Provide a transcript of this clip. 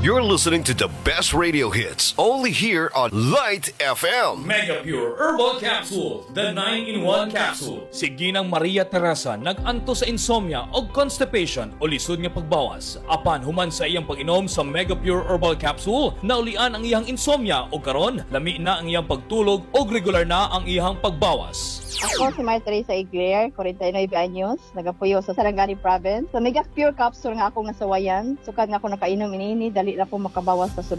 You're listening to the best radio hits only here on Light FM. Mega Pure Herbal Capsule, the 9-in-1 capsule. Si Ginang Maria Teresa nag-anto sa insomnia o constipation o lisod nga pagbawas. Apan human sa iyang pag-inom sa Mega Pure Herbal Capsule, naulian ang iyang insomnia o karon lami na ang iyang pagtulog o regular na ang iyang pagbawas. Ako si Maria Teresa Igler, 49 anyos, nagapuyo sa Sarangani Province. Sa Mega Pure Capsule nga ako nga sawayan, sukad nga ako nakainom inini, dali na po makabawas sa sulod